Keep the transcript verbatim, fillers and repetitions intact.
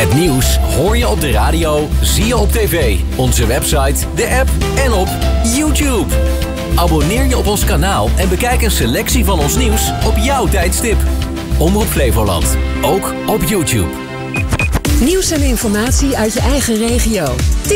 Het nieuws hoor je op de radio, zie je op tv, onze website, de app en op YouTube. Abonneer je op ons kanaal en bekijk een selectie van ons nieuws op jouw tijdstip. Omroep Flevoland, ook op YouTube. Nieuws en informatie uit je eigen regio.